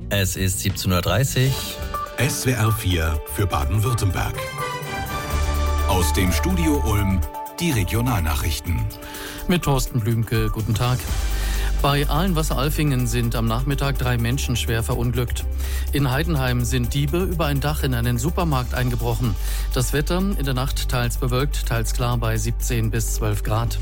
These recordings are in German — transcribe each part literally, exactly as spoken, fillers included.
Es ist siebzehn Uhr dreißig. S W R vier für Baden-Württemberg. Aus dem Studio Ulm die Regionalnachrichten. Mit Thorsten Blümke, guten Tag. Bei Ahlenwasser-Alfingen sind am Nachmittag drei Menschen schwer verunglückt. In Heidenheim sind Diebe über ein Dach in einen Supermarkt eingebrochen. Das Wetter in der Nacht teils bewölkt, teils klar bei siebzehn bis zwölf Grad.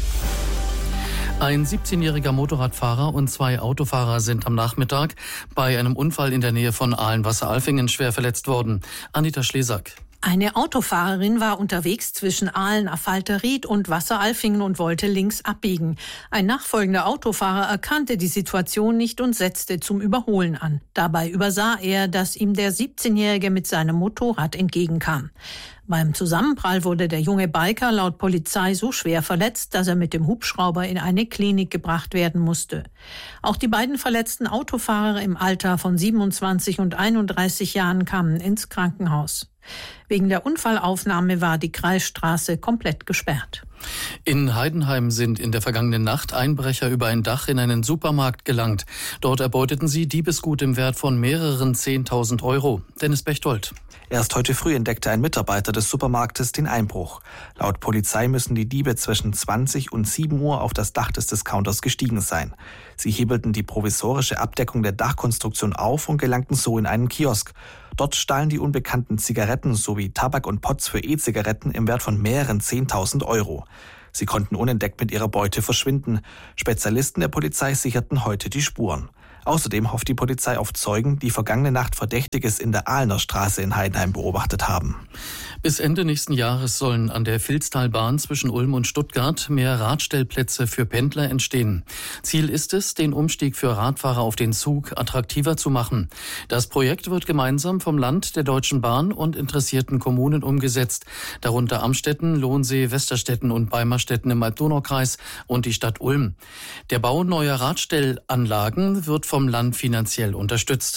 Ein siebzehnjähriger Motorradfahrer und zwei Autofahrer sind am Nachmittag bei einem Unfall in der Nähe von Ahlenwasser-Alfingen schwer verletzt worden. Anita Schlesack. Eine Autofahrerin war unterwegs zwischen Ahlen-Affalterried und Wasser-Alfingen und wollte links abbiegen. Ein nachfolgender Autofahrer erkannte die Situation nicht und setzte zum Überholen an. Dabei übersah er, dass ihm der siebzehnjährige mit seinem Motorrad entgegenkam. Beim Zusammenprall wurde der junge Biker laut Polizei so schwer verletzt, dass er mit dem Hubschrauber in eine Klinik gebracht werden musste. Auch die beiden verletzten Autofahrer im Alter von siebenundzwanzig und einunddreißig Jahren kamen ins Krankenhaus. Wegen der Unfallaufnahme war die Kreisstraße komplett gesperrt. In Heidenheim sind in der vergangenen Nacht Einbrecher über ein Dach in einen Supermarkt gelangt. Dort erbeuteten sie Diebesgut im Wert von mehreren zehntausend Euro. Dennis Bechtold. Erst heute früh entdeckte ein Mitarbeiter des Supermarktes den Einbruch. Laut Polizei müssen die Diebe zwischen zwanzig und sieben Uhr auf das Dach des Discounters gestiegen sein. Sie hebelten die provisorische Abdeckung der Dachkonstruktion auf und gelangten so in einen Kiosk. Dort stahlen die Unbekannten Zigaretten sowie Tabak und Pots für E-Zigaretten im Wert von mehreren zehntausend Euro. Sie konnten unentdeckt mit ihrer Beute verschwinden. Spezialisten der Polizei sicherten heute die Spuren. Außerdem hofft die Polizei auf Zeugen, die vergangene Nacht Verdächtiges in der Ahlener Straße in Heidenheim beobachtet haben. Bis Ende nächsten Jahres sollen an der Vilstalbahn zwischen Ulm und Stuttgart mehr Radstellplätze für Pendler entstehen. Ziel ist es, den Umstieg für Radfahrer auf den Zug attraktiver zu machen. Das Projekt wird gemeinsam vom Land, der Deutschen Bahn und interessierten Kommunen umgesetzt, darunter Amstetten, Lohnsee, Westerstetten und Beimerstetten im Alb-Donau-Kreis und die Stadt Ulm. Der Bau neuer Radstellanlagen wird vom Land finanziell unterstützt.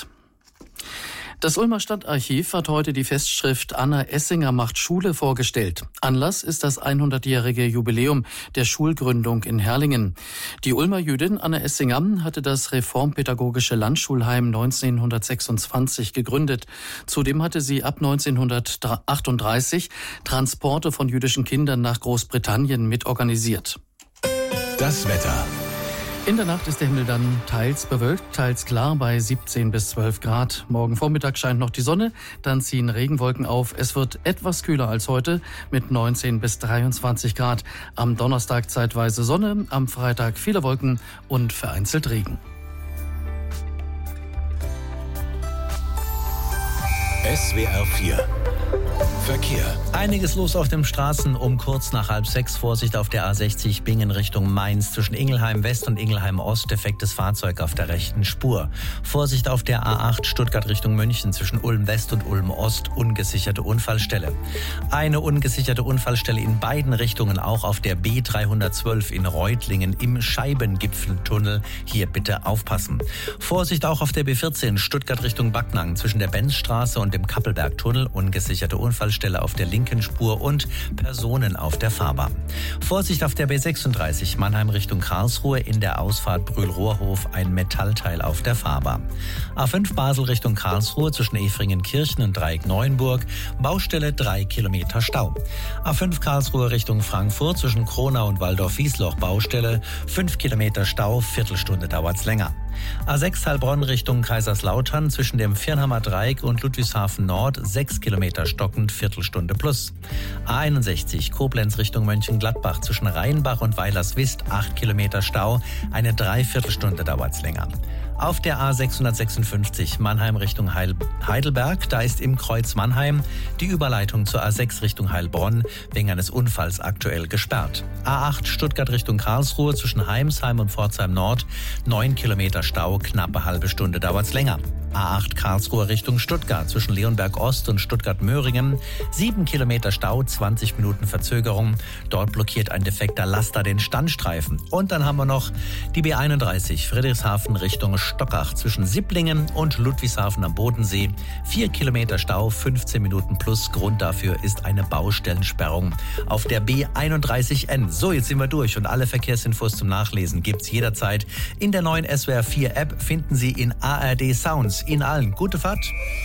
Das Ulmer Stadtarchiv hat heute die Festschrift Anna Essinger macht Schule vorgestellt. Anlass ist das hundertjährige Jubiläum der Schulgründung in Herrlingen. Die Ulmer Jüdin Anna Essinger hatte das reformpädagogische Landschulheim neunzehnhundertsechsundzwanzig gegründet. Zudem hatte sie ab neunzehnhundertachtunddreißig Transporte von jüdischen Kindern nach Großbritannien mitorganisiert. Das Wetter. In der Nacht ist der Himmel dann teils bewölkt, teils klar bei siebzehn bis zwölf Grad. Morgen Vormittag scheint noch die Sonne, dann ziehen Regenwolken auf. Es wird etwas kühler als heute mit neunzehn bis dreiundzwanzig Grad. Am Donnerstag zeitweise Sonne, am Freitag viele Wolken und vereinzelt Regen. S W R vier Verkehr. Einiges los auf den Straßen um kurz nach halb sechs. Vorsicht auf der A sechzig Bingen Richtung Mainz zwischen Ingelheim West und Ingelheim Ost. Defektes Fahrzeug auf der rechten Spur. Vorsicht auf der A acht Stuttgart Richtung München zwischen Ulm West und Ulm Ost. Ungesicherte Unfallstelle. Eine ungesicherte Unfallstelle in beiden Richtungen, auch auf der B dreihundertzwölf in Reutlingen im Scheibengipfeltunnel. Hier bitte aufpassen. Vorsicht auch auf der B vierzehn Stuttgart Richtung Backnang zwischen der Benzstraße und dem Kappelbergtunnel. Ungesicherte Unfallstelle auf der linken Spur und Personen auf der Fahrbahn. Vorsicht auf der B sechsunddreißig Mannheim Richtung Karlsruhe in der Ausfahrt Brühl-Rohrhof ein Metallteil auf der Fahrbahn. A fünf Basel Richtung Karlsruhe zwischen Efringen-Kirchen und Dreieck-Neuenburg. Baustelle drei Kilometer Stau. A fünf Karlsruhe Richtung Frankfurt zwischen Kronau und Waldorf-Wiesloch Baustelle fünf Kilometer Stau, Viertelstunde dauert's länger. A sechs Heilbronn Richtung Kaiserslautern zwischen dem Viernhammer Dreieck und Ludwigshafen Nord sechs Kilometer stockend, Viertelstunde plus. A einundsechzig Koblenz Richtung Mönchengladbach zwischen Rheinbach und Weilerswist acht Kilometer Stau, eine Dreiviertelstunde dauert's länger. Auf der A sechshundertsechsundfünfzig Mannheim Richtung Heil- Heidelberg, da ist im Kreuz Mannheim die Überleitung zur A sechs Richtung Heilbronn wegen eines Unfalls aktuell gesperrt. A acht Stuttgart Richtung Karlsruhe zwischen Heimsheim und Pforzheim Nord, neun Kilometer Stau, knappe halbe Stunde dauert's länger. A acht Karlsruhe Richtung Stuttgart zwischen Leonberg Ost und Stuttgart-Möhringen. Sieben Kilometer Stau, zwanzig Minuten Verzögerung. Dort blockiert ein defekter Laster den Standstreifen. Und dann haben wir noch die B einunddreißig Friedrichshafen Richtung Stockach zwischen Sipplingen und Ludwigshafen am Bodensee. Vier Kilometer Stau, fünfzehn Minuten plus. Grund dafür ist eine Baustellensperrung auf der B einunddreißig N. So, jetzt sind wir durch und alle Verkehrsinfos zum Nachlesen gibt's jederzeit in der neuen S W R vier App. Finden Sie in A R D Sounds. Ihnen allen gute Fahrt.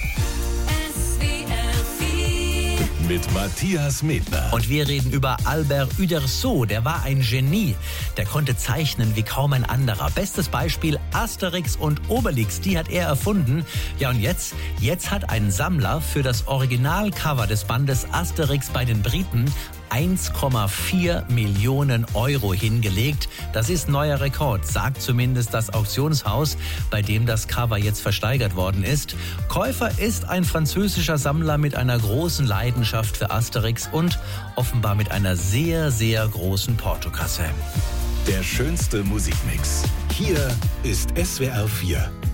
Mit Matthias Medner. Und wir reden über Albert Uderzo. Der war ein Genie. Der konnte zeichnen wie kaum ein anderer. Bestes Beispiel Asterix und Obelix. Die hat er erfunden. Ja, und jetzt? Jetzt hat ein Sammler für das Originalcover des Bandes Asterix bei den Briten eins Komma vier Millionen Euro hingelegt. Das ist neuer Rekord, sagt zumindest das Auktionshaus, bei dem das Cover jetzt versteigert worden ist. Käufer ist ein französischer Sammler mit einer großen Leidenschaft für Asterix und offenbar mit einer sehr, sehr großen Portokasse. Der schönste Musikmix. Hier ist S W R vier.